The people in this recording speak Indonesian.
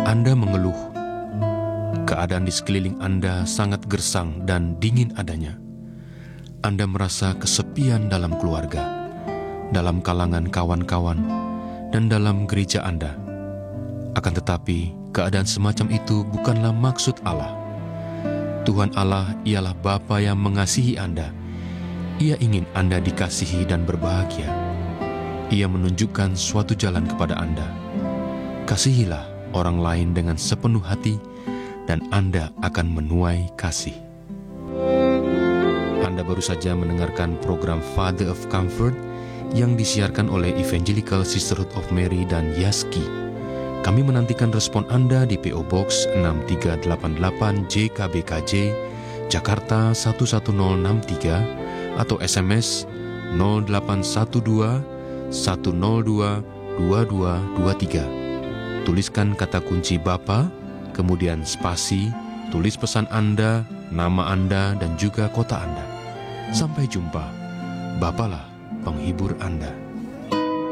Anda mengeluh. Keadaan di sekeliling Anda sangat gersang dan dingin adanya. Anda merasa kesepian dalam keluarga, dalam kalangan kawan-kawan, dan dalam gereja Anda. Akan tetapi, keadaan semacam itu bukanlah maksud Allah. Tuhan Allah ialah Bapa yang mengasihi Anda. Ia ingin Anda dikasihi dan berbahagia. Ia menunjukkan suatu jalan kepada Anda. Kasihilah orang lain dengan sepenuh hati, dan Anda akan menuai kasih. Anda baru saja mendengarkan program Father of Comfort yang disiarkan oleh Evangelical Sisterhood of Mary dan Yaski. Kami menantikan respon Anda di PO Box 6388 JKBKJ, Jakarta 11063, atau SMS 0812 102 2223. Tuliskan kata kunci Bapa, kemudian spasi, tulis pesan Anda, nama Anda, dan juga kota Anda. Sampai jumpa. Bapalah penghibur Anda.